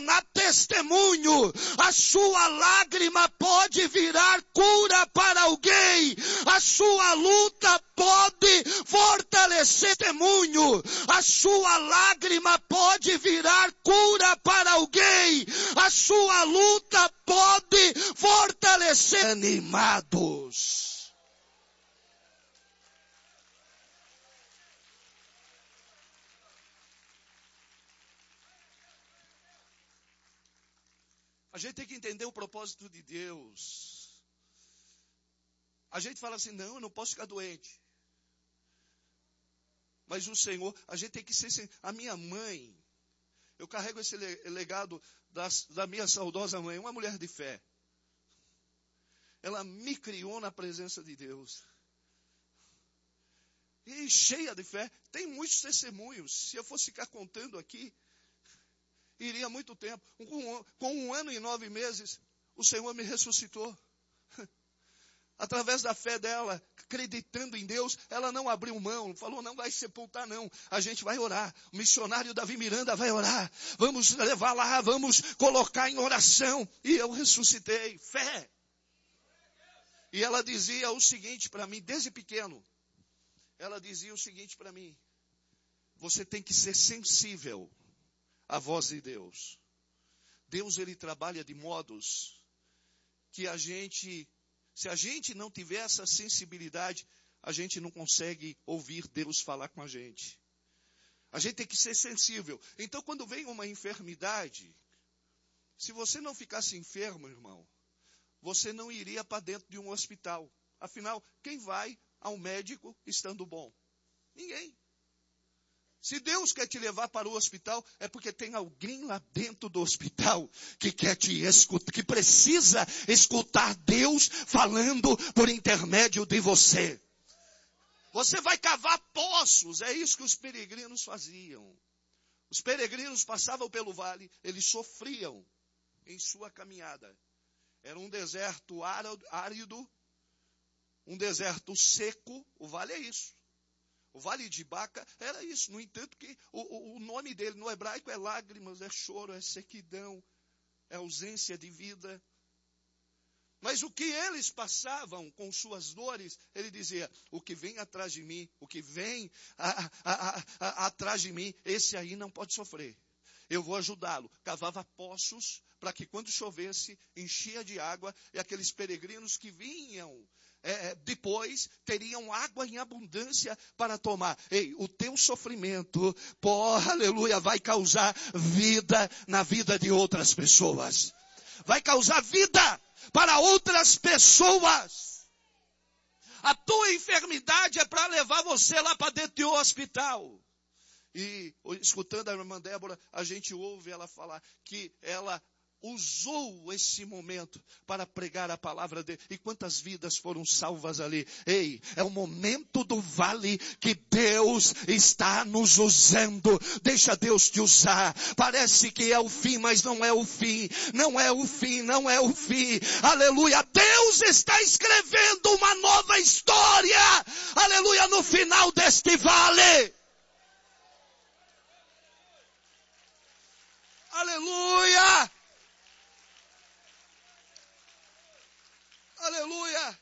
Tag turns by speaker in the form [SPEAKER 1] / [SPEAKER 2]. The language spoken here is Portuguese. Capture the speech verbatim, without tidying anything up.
[SPEAKER 1] tornar testemunho. A sua lágrima pode virar cura para alguém. A sua luta pode fortalecer testemunho. A sua lágrima pode virar cura para alguém. A sua luta pode fortalecer animados. A gente tem que entender o propósito de Deus. A gente fala assim, não, eu não posso ficar doente. Mas o Senhor, a gente tem que ser... A minha mãe, eu carrego esse legado das, da minha saudosa mãe, uma mulher de fé. Ela me criou na presença de Deus. E cheia de fé. Tem muitos testemunhos. Se eu fosse ficar contando aqui, iria muito tempo. Com, com um ano e nove meses, o Senhor me ressuscitou. Através da fé dela, acreditando em Deus, ela não abriu mão, falou, não vai sepultar não, a gente vai orar. O missionário Davi Miranda vai orar, vamos levar lá, vamos colocar em oração. E eu ressuscitei, fé. E ela dizia o seguinte para mim, desde pequeno, ela dizia o seguinte para mim, você tem que ser sensível à voz de Deus. Deus, ele trabalha de modos que a gente... Se a gente não tiver essa sensibilidade, a gente não consegue ouvir Deus falar com a gente. A gente tem que ser sensível. Então, quando vem uma enfermidade, se você não ficasse enfermo, irmão, você não iria para dentro de um hospital. Afinal, quem vai ao médico estando bom? Ninguém. Se Deus quer te levar para o hospital, é porque tem alguém lá dentro do hospital que quer te escutar, que precisa escutar Deus falando por intermédio de você. Você vai cavar poços, é isso que os peregrinos faziam. Os peregrinos passavam pelo vale, eles sofriam em sua caminhada. Era um deserto árido, um deserto seco, o vale é isso. O Vale de Baca era isso. No entanto, que o, o nome dele no hebraico é lágrimas, é choro, é sequidão, é ausência de vida. Mas o que eles passavam com suas dores, ele dizia, o que vem atrás de mim, o que vem a, a, a, a, atrás de mim, esse aí não pode sofrer. Eu vou ajudá-lo. Cavava poços para que quando chovesse, enchia de água, e aqueles peregrinos que vinham É, depois teriam água em abundância para tomar. Ei, o teu sofrimento, pô, aleluia, vai causar vida na vida de outras pessoas. Vai causar vida para outras pessoas. A tua enfermidade é para levar você lá para dentro do hospital. E escutando a irmã Débora, a gente ouve ela falar que ela usou esse momento para pregar a palavra dele. E quantas vidas foram salvas ali. Ei, é o momento do vale que Deus está nos usando. Deixa Deus te usar. Parece que é o fim, mas não é o fim. Não é o fim, não é o fim. Aleluia. Deus está escrevendo uma nova história. Aleluia, no final deste vale. Aleluia. Aleluia!